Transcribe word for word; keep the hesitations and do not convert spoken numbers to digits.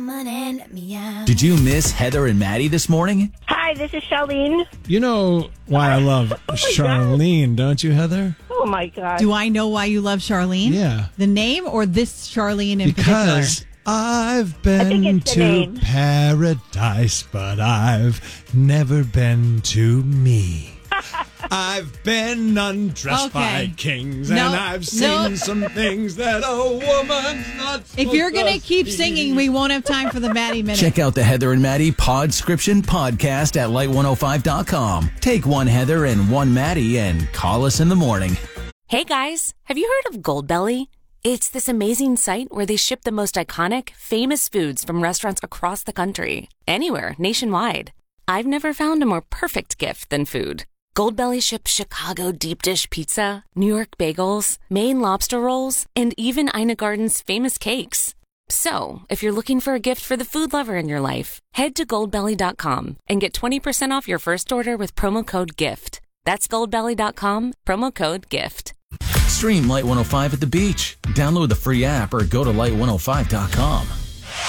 woman and let me out. Did you miss Heather and Maddie this morning? Hi, this is Charlene. You know why I love Oh, Charlene, don't you, Heather? Oh, my God. Do I know why you love Charlene? Yeah. The name or this Charlene in Because particular? I've I been think it's the to name. paradise, but I've never been to me. I've been undressed Okay. by kings, No, and I've seen no. some things that a woman's not supposed If you're going to to keep see. singing, we won't have time for the Maddie Minute. Check out the Heather and Maddie Podscription podcast at light one oh five dot com. Take one Heather and one Maddie and call us in the morning. Hey guys, have you heard of Goldbelly? It's this amazing site where they ship the most iconic, famous foods from restaurants across the country. Anywhere, nationwide. I've never found a more perfect gift than food. Goldbelly ships Chicago deep dish pizza, New York bagels, Maine lobster rolls, and even Ina Garden's famous cakes. So, if you're looking for a gift for the food lover in your life, head to goldbelly dot com and get twenty percent off your first order with promo code GIFT. That's goldbelly dot com, promo code GIFT. Stream Light one oh five at the beach. Download the free app or go to light one oh five dot com.